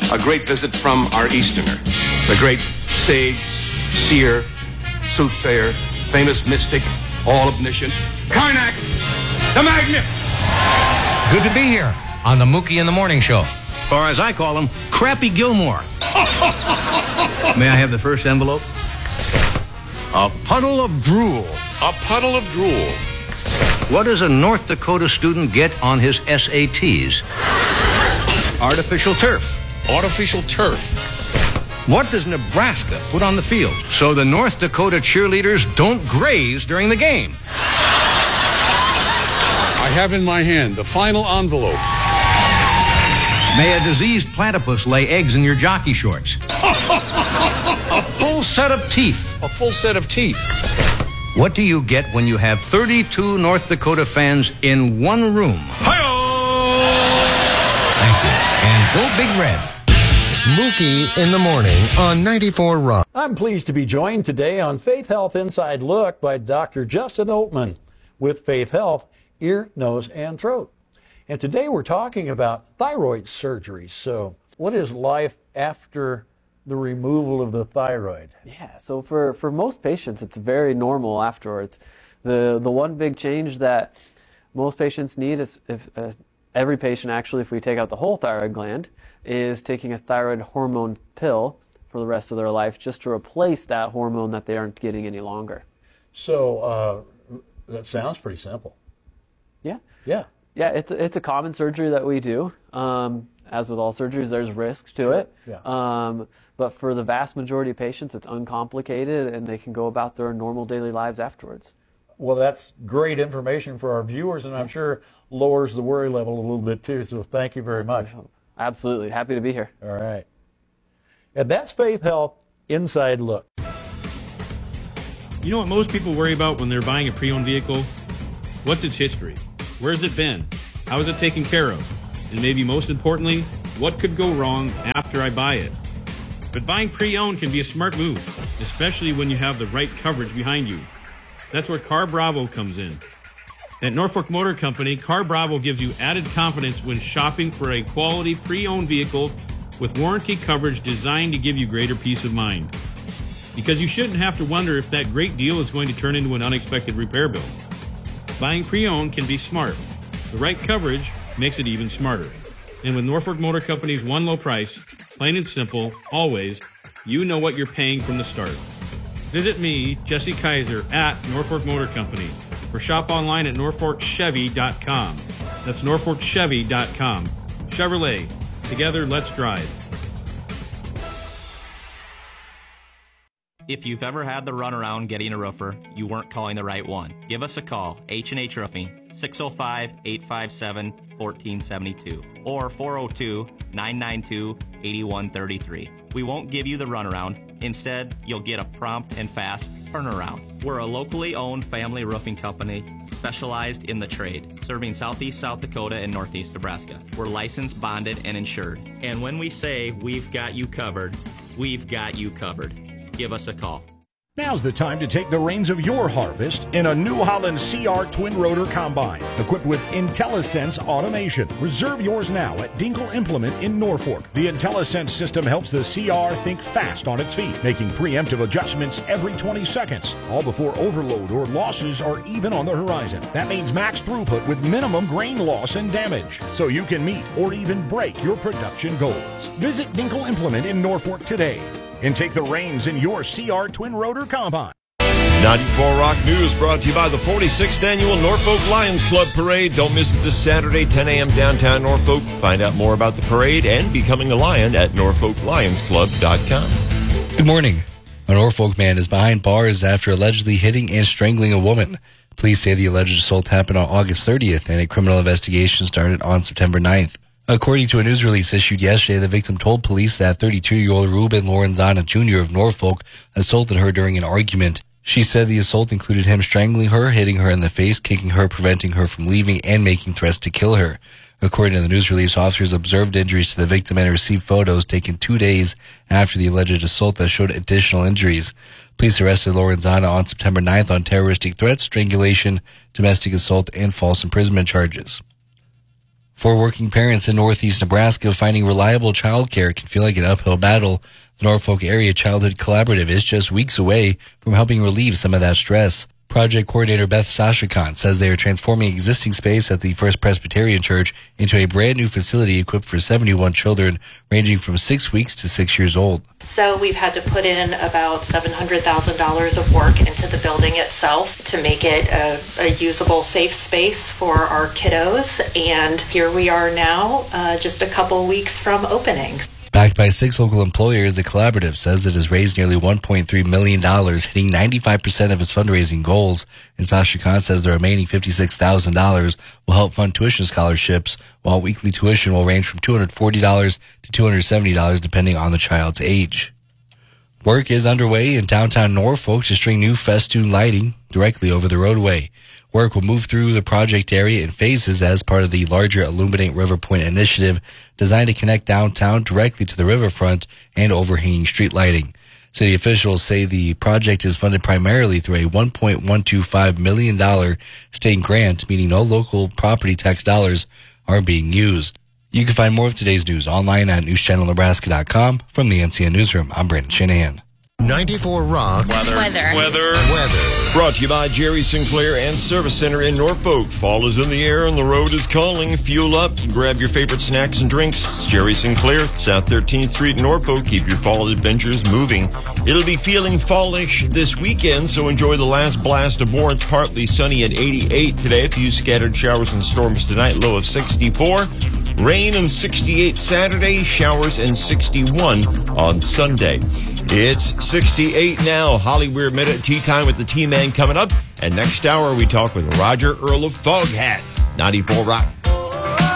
a great visit from our Easterner, the great sage, seer, soothsayer, famous mystic, all-omniscient, Karnak the Magnificent. Good to be here on the Mookie in the Morning Show. Or as I call him, Crappy Gilmore. May I have the first envelope? A puddle of drool. A puddle of drool. What does a North Dakota student get on his SATs? Artificial turf. Artificial turf. What does Nebraska put on the field so the North Dakota cheerleaders don't graze during the game? I have in my hand the final envelope. May a diseased platypus lay eggs in your jockey shorts. A full set of teeth. A full set of teeth. What do you get when you have 32 North Dakota fans in one room? Hi-oh! Thank you. And go Big Red. Mookie in the Morning on 94 Rock. I'm pleased to be joined today on Faith Health Inside Look by Dr. Justin Oltman with Faith Health, Ear, Nose, and Throat. And today we're talking about thyroid surgery. So what is life after the removal of the thyroid? Yeah, so for most patients, it's very normal afterwards. The one big change that most patients need is, if every patient actually, if we take out the whole thyroid gland, is taking a thyroid hormone pill for the rest of their life just to replace that hormone that they aren't getting any longer. So that sounds pretty simple. Yeah. Yeah. Yeah, it's a common surgery that we do. As with all surgeries, there's risks to it. Yeah. But for the vast majority of patients, it's uncomplicated, and they can go about their normal daily lives afterwards. Well, that's great information for our viewers, and I'm sure lowers the worry level a little bit too. So thank you very much. Absolutely. Happy to be here. All right. And that's Faith Health Inside Look. You know what most people worry about when they're buying a pre-owned vehicle? What's its history? Where's it been? How is it taken care of? And maybe most importantly, what could go wrong after I buy it? But buying pre-owned can be a smart move, especially when you have the right coverage behind you. That's where Car Bravo comes in. At Norfolk Motor Company, Car Bravo gives you added confidence when shopping for a quality pre-owned vehicle with warranty coverage designed to give you greater peace of mind. Because you shouldn't have to wonder if that great deal is going to turn into an unexpected repair bill. Buying pre-owned can be smart. The right coverage makes it even smarter. And with Norfolk Motor Company's one low price, plain and simple, always, you know what you're paying from the start. Visit me, Jesse Kaiser, at Norfolk Motor Company, or shop online at norfolkchevy.com. That's norfolkchevy.com. Chevrolet. Together, let's drive. If you've ever had the runaround getting a roofer, you weren't calling the right one. Give us a call, H&H Roofing, 605-857-1472 or 402-992-8133. We won't give you the runaround. Instead, you'll get a prompt and fast turnaround. We're a locally owned family roofing company specialized in the trade, serving southeast South Dakota and northeast Nebraska. We're licensed, bonded, and insured. And when we say we've got you covered, we've got you covered. Give us a call. Now's the time to take the reins of your harvest in a New Holland CR twin rotor combine equipped with IntelliSense automation. Reserve yours now at Dinkle Implement in Norfolk. The IntelliSense system helps the CR think fast on its feet, making preemptive adjustments every 20 seconds, all before overload or losses are even on the horizon. That means max throughput with minimum grain loss and damage, so you can meet or even break your production goals. Visit Dinkle Implement in Norfolk today and take the reins in your CR twin rotor combine. 94 Rock News brought to you by the 46th Annual Norfolk Lions Club Parade. Don't miss it this Saturday, 10 a.m. downtown Norfolk. Find out more about the parade and becoming a Lion at norfolklionsclub.com. Good morning. A Norfolk man is behind bars after allegedly hitting and strangling a woman. Police say the alleged assault happened on August 30th and a criminal investigation started on September 9th. According to a news release issued yesterday, the victim told police that 32-year-old Ruben Lorenzana Jr. of Norfolk assaulted her during an argument. She said the assault included him strangling her, hitting her in the face, kicking her, preventing her from leaving, and making threats to kill her. According to the news release, officers observed injuries to the victim and received photos taken 2 days after the alleged assault that showed additional injuries. Police arrested Lorenzana on September 9th on terroristic threats, strangulation, domestic assault, and false imprisonment charges. For working parents in northeast Nebraska, finding reliable childcare can feel like an uphill battle. The Norfolk Area Childhood Collaborative is just weeks away from helping relieve some of that stress. Project coordinator Beth Sashikant says they are transforming existing space at the First Presbyterian Church into a brand new facility equipped for 71 children ranging from 6 weeks to 6 years old. So we've had to put in about $700,000 of work into the building itself to make it a usable, safe space for our kiddos. And here we are now, just a couple weeks from opening. Backed by 6 local employers, the collaborative says it has raised nearly $1.3 million, hitting 95% of its fundraising goals. And Sasha Khan says the remaining $56,000 will help fund tuition scholarships, while weekly tuition will range from $240 to $270 depending on the child's age. Work is underway in downtown Norfolk to string new festoon lighting directly over the roadway. Work will move through the project area in phases as part of the larger Illuminate River Point initiative designed to connect downtown directly to the riverfront and overhanging street lighting. City officials say the project is funded primarily through a $1.125 million state grant, meaning no local property tax dollars are being used. You can find more of today's news online at newschannelnebraska.com. From the NCN Newsroom, I'm Brandon Shanahan. 94 Rock. Weather. Brought to you by Jerry Sinclair and Service Center in Norfolk. Fall is in the air and the road is calling. Fuel up, grab your favorite snacks and drinks. It's Jerry Sinclair, South 13th Street, Norfolk. Keep your fall adventures moving. It'll be feeling fallish this weekend, so enjoy the last blast of warmth. Partly sunny at 88 today. A few scattered showers and storms tonight, low of 64. Rain and 68 Saturday, showers and 61 on Sunday. It's 68 now. Hollywood Minute Tea Time with the T-Man coming up. And next hour, we talk with Roger Earl of Foghat. 94 Rock.